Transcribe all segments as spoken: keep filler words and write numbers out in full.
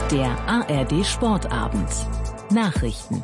Der A R D Sportabend. Nachrichten.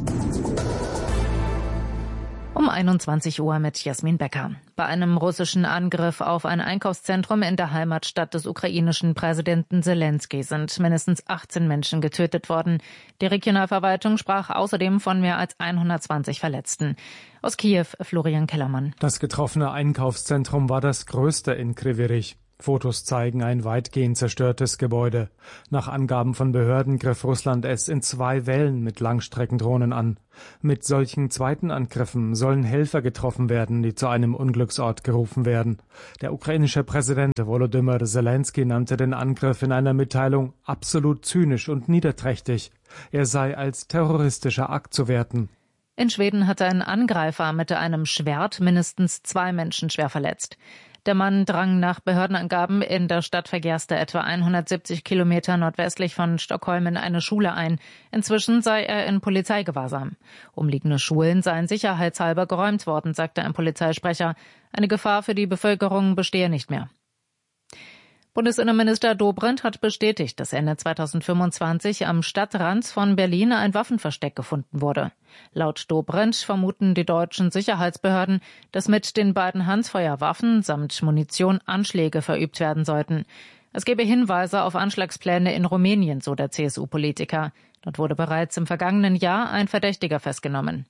Um einundzwanzig Uhr mit Jasmin Becker. Bei einem russischen Angriff auf ein Einkaufszentrum in der Heimatstadt des ukrainischen Präsidenten Selenskyj sind mindestens achtzehn Menschen getötet worden. Die Regionalverwaltung sprach außerdem von mehr als hundertzwanzig Verletzten. Aus Kiew, Florian Kellermann. Das getroffene Einkaufszentrum war das größte in Kryvyi Rih. Fotos zeigen ein weitgehend zerstörtes Gebäude. Nach Angaben von Behörden griff Russland es in zwei Wellen mit Langstreckendrohnen an. Mit solchen zweiten Angriffen sollen Helfer getroffen werden, die zu einem Unglücksort gerufen werden. Der ukrainische Präsident Volodymyr Selenskyj nannte den Angriff in einer Mitteilung absolut zynisch und niederträchtig. Er sei als terroristischer Akt zu werten. In Schweden hatte ein Angreifer mit einem Schwert mindestens zwei Menschen schwer verletzt. Der Mann drang nach Behördenangaben in der Stadt Fagersta etwa hundertsiebzig Kilometer nordwestlich von Stockholm in eine Schule ein. Inzwischen sei er in Polizeigewahrsam. Umliegende Schulen seien sicherheitshalber geräumt worden, sagte ein Polizeisprecher. Eine Gefahr für die Bevölkerung bestehe nicht mehr. Bundesinnenminister Dobrindt hat bestätigt, dass Ende zweitausendfünfundzwanzig am Stadtrand von Berlin ein Waffenversteck gefunden wurde. Laut Dobrindt vermuten die deutschen Sicherheitsbehörden, dass mit den beiden Handfeuerwaffen samt Munition Anschläge verübt werden sollten. Es gebe Hinweise auf Anschlagspläne in Rumänien, so der C S U-Politiker. Dort wurde bereits im vergangenen Jahr ein Verdächtiger festgenommen.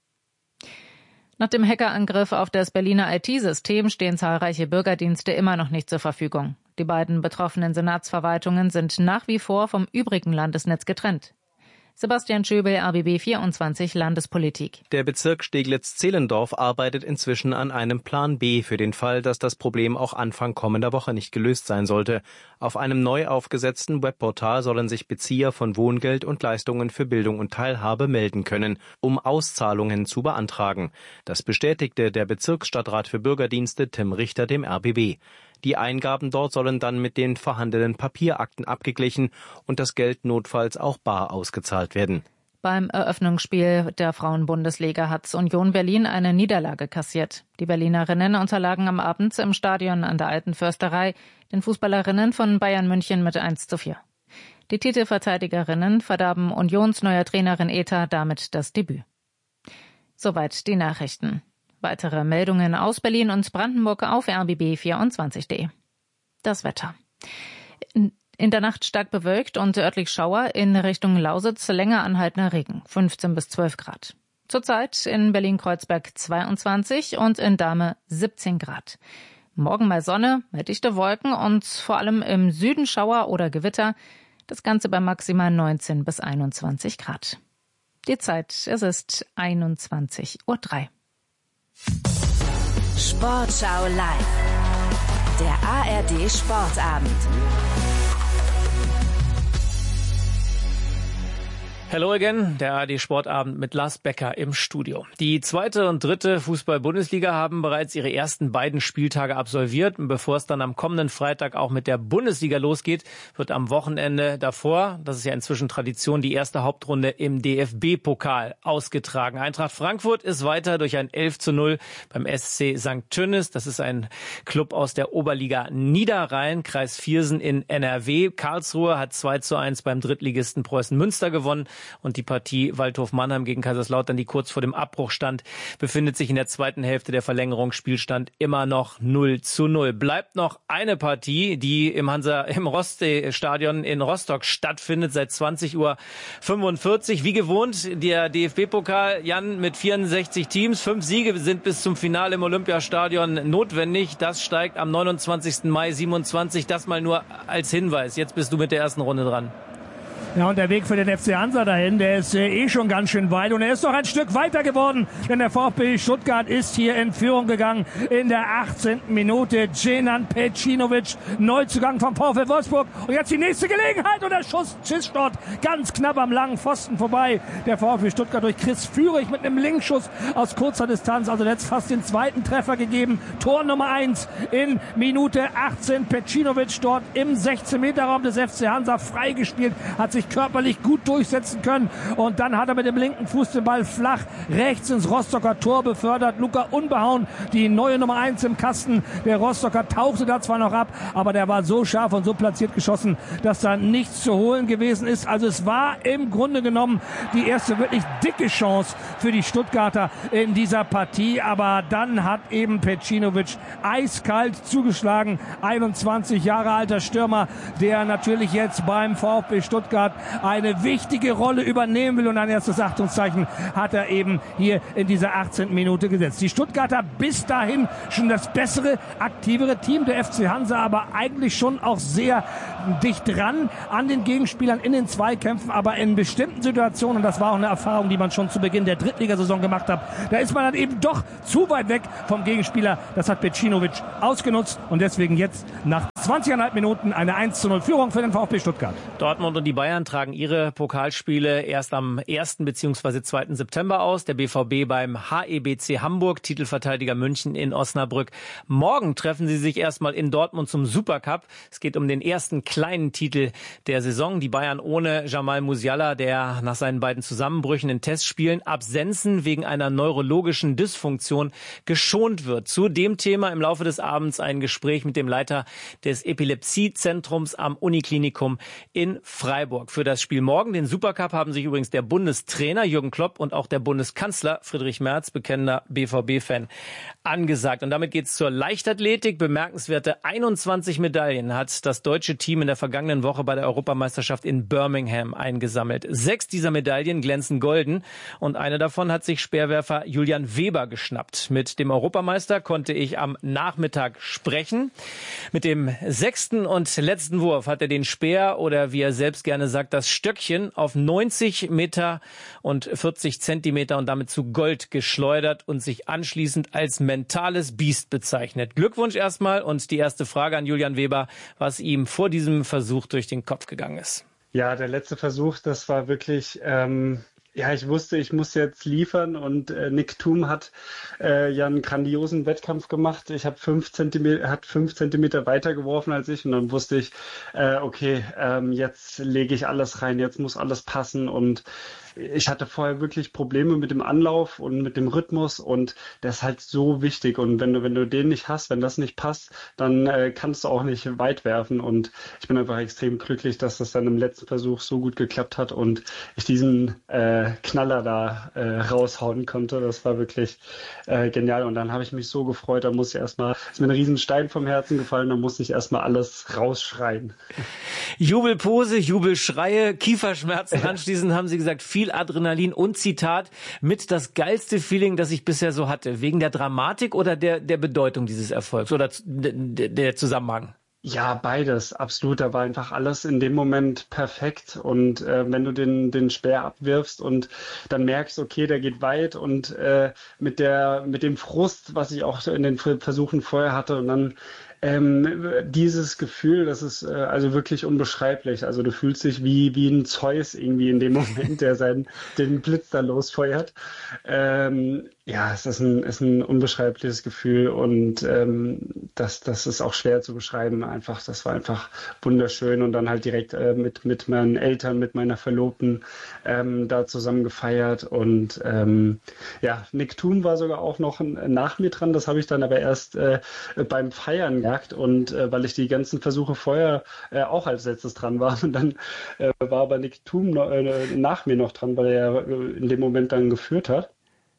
Nach dem Hackerangriff auf das Berliner I T-System stehen zahlreiche Bürgerdienste immer noch nicht zur Verfügung. Die beiden betroffenen Senatsverwaltungen sind nach wie vor vom übrigen Landesnetz getrennt. Sebastian Schöbel, R B B vierundzwanzig Landespolitik. Der Bezirk Steglitz-Zehlendorf arbeitet inzwischen an einem Plan B für den Fall, dass das Problem auch Anfang kommender Woche nicht gelöst sein sollte. Auf einem neu aufgesetzten Webportal sollen sich Bezieher von Wohngeld und Leistungen für Bildung und Teilhabe melden können, um Auszahlungen zu beantragen. Das bestätigte der Bezirksstadtrat für Bürgerdienste Tim Richter dem R B B. Die Eingaben dort sollen dann mit den vorhandenen Papierakten abgeglichen und das Geld notfalls auch bar ausgezahlt werden. Beim Eröffnungsspiel der Frauenbundesliga hat Union Berlin eine Niederlage kassiert. Die Berlinerinnen unterlagen am Abend im Stadion an der Alten Försterei den Fußballerinnen von Bayern München mit eins zu vier. Die Titelverteidigerinnen verdarben Unions neuer Trainerin Eta damit das Debüt. Soweit die Nachrichten. Weitere Meldungen aus Berlin und Brandenburg auf R B B vierundzwanzig punkt de. Das Wetter. In der Nacht stark bewölkt und örtlich Schauer, in Richtung Lausitz länger anhaltender Regen, fünfzehn bis zwölf Grad. Zurzeit in Berlin-Kreuzberg zweiundzwanzig und in Dahme siebzehn Grad. Morgen mal Sonne, mal dichte Wolken und vor allem im Süden Schauer oder Gewitter. Das Ganze bei maximal neunzehn bis einundzwanzig Grad. Die Zeit, es ist einundzwanzig Uhr drei. Sportschau live. Der A R D Sportabend. Hello again, der A R D Sportabend mit Lars Becker im Studio. Die zweite und dritte Fußball-Bundesliga haben bereits ihre ersten beiden Spieltage absolviert. Und bevor es dann am kommenden Freitag auch mit der Bundesliga losgeht, wird am Wochenende davor, das ist ja inzwischen Tradition, die erste Hauptrunde im D F B-Pokal ausgetragen. Eintracht Frankfurt ist weiter durch ein elf zu null beim S C Sankt Tönnis. Das ist ein Club aus der Oberliga Niederrhein, Kreis Viersen in N R W. Karlsruhe hat zwei zu eins beim Drittligisten Preußen Münster gewonnen. Und die Partie Waldhof-Mannheim gegen Kaiserslautern, die kurz vor dem Abbruch stand, befindet sich in der zweiten Hälfte der Verlängerung. Spielstand immer noch null zu null. Bleibt noch eine Partie, die im Hansa im Roste-Stadion in Rostock stattfindet, seit zwanzig Uhr fünfundvierzig. Wie gewohnt, der D F B-Pokal, Jan, mit vierundsechzig Teams. Fünf Siege sind bis zum Finale im Olympiastadion notwendig. Das steigt am neunundzwanzigsten Mai siebenundzwanzig. Das mal nur als Hinweis. Jetzt bist du mit der ersten Runde dran. Ja, und der Weg für den F C Hansa dahin, der ist äh, eh schon ganz schön weit. Und er ist noch ein Stück weiter geworden, denn der VfB Stuttgart ist hier in Führung gegangen in der achtzehnten Minute. Djenan Pecinovic, Neuzugang vom VfL Wolfsburg. Und jetzt die nächste Gelegenheit und der Schuss, Schuss dort ganz knapp am langen Pfosten vorbei. Der VfB Stuttgart durch Chris Führig mit einem Linkschuss aus kurzer Distanz. Also jetzt fast den zweiten Treffer gegeben. Tor Nummer eins in Minute achtzehn. Pecinovic dort im sechzehn Meter Raum des F C Hansa freigespielt, hat sich sich körperlich gut durchsetzen können. Und dann hat er mit dem linken Fuß den Ball flach rechts ins Rostocker Tor befördert. Luca Unbehauen, die neue Nummer eins im Kasten. Der Rostocker tauchte da zwar noch ab, aber der war so scharf und so platziert geschossen, dass da nichts zu holen gewesen ist. Also es war im Grunde genommen die erste wirklich dicke Chance für die Stuttgarter in dieser Partie. Aber dann hat eben Pecinovic eiskalt zugeschlagen. einundzwanzig Jahre alter Stürmer, der natürlich jetzt beim VfB Stuttgart eine wichtige Rolle übernehmen will. Und ein erstes Achtungszeichen hat er eben hier in dieser achtzehnten Minute gesetzt. Die Stuttgarter bis dahin schon das bessere, aktivere Team, der F C Hansa aber eigentlich schon auch sehr dicht dran an den Gegenspielern in den Zweikämpfen, aber in bestimmten Situationen, und das war auch eine Erfahrung, die man schon zu Beginn der Drittligasaison gemacht hat, da ist man dann eben doch zu weit weg vom Gegenspieler. Das hat Pecinovic ausgenutzt und deswegen jetzt nach zwanzig Komma fünf Minuten eine eins zu null Führung für den VfB Stuttgart. Dortmund und die Bayern tragen ihre Pokalspiele erst am ersten bzw. zweiten September aus. Der B V B beim H E B C Hamburg, Titelverteidiger München in Osnabrück. Morgen treffen sie sich erstmal in Dortmund zum Supercup. Es geht um den ersten kleinen Titel der Saison. Die Bayern ohne Jamal Musiala, der nach seinen beiden Zusammenbrüchen in Testspielen Absenzen wegen einer neurologischen Dysfunktion geschont wird. Zu dem Thema im Laufe des Abends ein Gespräch mit dem Leiter des Epilepsiezentrums am Uniklinikum in Freiburg. Für das Spiel morgen, den Supercup, haben sich übrigens der Bundestrainer Jürgen Klopp und auch der Bundeskanzler Friedrich Merz, bekennender B V B-Fan, angesagt. Und damit geht's zur Leichtathletik. Bemerkenswerte einundzwanzig Medaillen hat das deutsche Team in der vergangenen Woche bei der Europameisterschaft in Birmingham eingesammelt. Sechs dieser Medaillen glänzen golden und eine davon hat sich Speerwerfer Julian Weber geschnappt. Mit dem Europameister konnte ich am Nachmittag sprechen. Mit dem sechsten und letzten Wurf hat er den Speer, oder wie er selbst gerne sagt, das Stöckchen, auf neunzig Meter und vierzig Zentimeter und damit zu Gold geschleudert und sich anschließend als mentales Biest bezeichnet. Glückwunsch erstmal und die erste Frage an Julian Weber, was ihm vor diesem Versuch durch den Kopf gegangen ist. Ja, der letzte Versuch, das war wirklich... Ähm Ja, ich wusste, ich muss jetzt liefern und äh, Nick Thum hat äh, ja einen grandiosen Wettkampf gemacht. Ich habe fünf Zentimeter, hat fünf Zentimeter weiter geworfen als ich und dann wusste ich, äh, okay, ähm, jetzt lege ich alles rein, jetzt muss alles passen und ich hatte vorher wirklich Probleme mit dem Anlauf und mit dem Rhythmus und das ist halt so wichtig und wenn du wenn du den nicht hast, wenn das nicht passt, dann äh, kannst du auch nicht weit werfen und ich bin einfach extrem glücklich, dass das dann im letzten Versuch so gut geklappt hat und ich diesen äh, Knaller da äh, raushauen konnte. Das war wirklich äh, genial und dann habe ich mich so gefreut, da muss ich erstmal, ist mir ein riesen Stein vom Herzen gefallen, da musste ich erstmal alles rausschreien. Jubelpose, Jubelschreie, Kieferschmerzen anschließend haben Sie gesagt, viel Adrenalin und Zitat mit das geilste Feeling, das ich bisher so hatte. Wegen der Dramatik oder der, der Bedeutung dieses Erfolgs oder der, der Zusammenhang? Ja, beides, absolut. Da war einfach alles in dem Moment perfekt. Und äh, wenn du den, den Speer abwirfst und dann merkst, okay, der geht weit und äh, mit der, mit dem Frust, was ich auch in den Versuchen vorher hatte und dann Ähm, dieses Gefühl, das ist äh, also wirklich unbeschreiblich. Also du fühlst dich wie wie ein Zeus irgendwie in dem Moment, der seinen den Blitz da losfeuert. Ähm, ja, es ist ein ist ein unbeschreibliches Gefühl und ähm, das das ist auch schwer zu beschreiben. Einfach, das war einfach wunderschön und dann halt direkt äh, mit mit meinen Eltern, mit meiner Verlobten ähm, da zusammen gefeiert und ähm, ja, Nick Thum war sogar auch noch nach mir dran. Das habe ich dann aber erst äh, beim Feiern gemerkt und äh, weil ich die ganzen Versuche vorher äh, auch als letztes dran war und dann äh, war aber Nick Thum noch, äh, nach mir noch dran, weil er äh, in dem Moment dann geführt hat.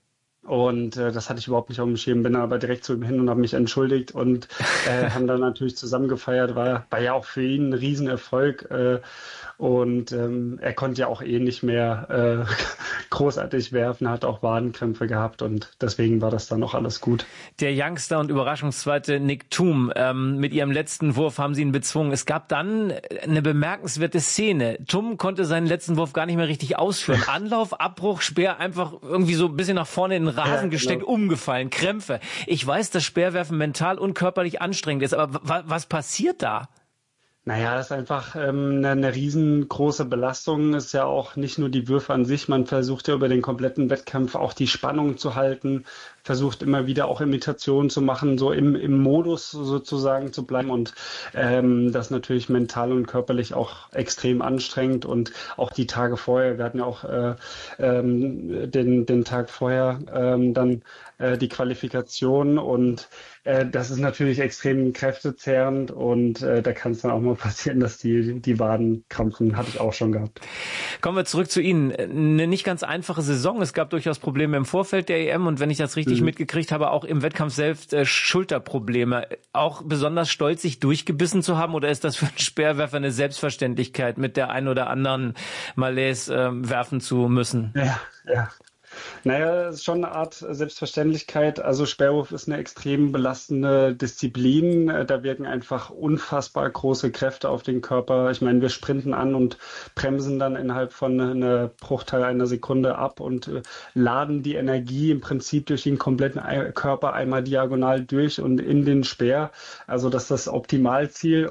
Und äh, das hatte ich überhaupt nicht auf dem Schirm, bin dann aber direkt zu ihm hin und habe mich entschuldigt und äh, haben dann natürlich zusammen gefeiert, war, war ja auch für ihn ein Riesenerfolg äh, und ähm, er konnte ja auch eh nicht mehr äh, großartig werfen, hat auch Wadenkrämpfe gehabt und deswegen war das dann auch alles gut. Der Youngster und Überraschungszweite Nick Thum, ähm, mit ihrem letzten Wurf haben sie ihn bezwungen. Es gab dann eine bemerkenswerte Szene. Thum konnte seinen letzten Wurf gar nicht mehr richtig ausführen. Anlauf, Abbruch, Speer einfach irgendwie so ein bisschen nach vorne in den Rasen ja, gesteckt, genau. Umgefallen, Krämpfe. Ich weiß, dass Speerwerfen mental und körperlich anstrengend ist, aber w- was passiert da? Naja, das ist einfach ähm, eine, eine riesengroße Belastung. Ist ja auch nicht nur die Würfe an sich, man versucht ja über den kompletten Wettkampf auch die Spannung zu halten, versucht immer wieder auch Imitationen zu machen, so im, im Modus sozusagen zu bleiben und ähm, das natürlich mental und körperlich auch extrem anstrengend und auch die Tage vorher, wir hatten ja auch äh, ähm, den, den Tag vorher ähm, dann äh, die Qualifikation und äh, das ist natürlich extrem kräftezehrend und äh, da kann es dann auch mal passieren, dass die, die Waden krampfen, hatte ich auch schon gehabt. Kommen wir zurück zu Ihnen. Eine nicht ganz einfache Saison. Es gab durchaus Probleme im Vorfeld der E M und wenn ich das richtig mhm. mitgekriegt habe, auch im Wettkampf selbst äh, Schulterprobleme. Auch besonders stolz, sich durchgebissen zu haben oder ist das für einen Speerwerfer eine Selbstverständlichkeit, mit der einen oder anderen Malaise äh, werfen zu müssen? Ja, ja. Naja, es ist schon eine Art Selbstverständlichkeit. Also Speerwurf ist eine extrem belastende Disziplin. Da wirken einfach unfassbar große Kräfte auf den Körper. Ich meine, wir sprinten an und bremsen dann innerhalb von einer Bruchteil einer Sekunde ab und laden die Energie im Prinzip durch den kompletten Körper einmal diagonal durch und in den Speer. Also das ist das Optimalziel.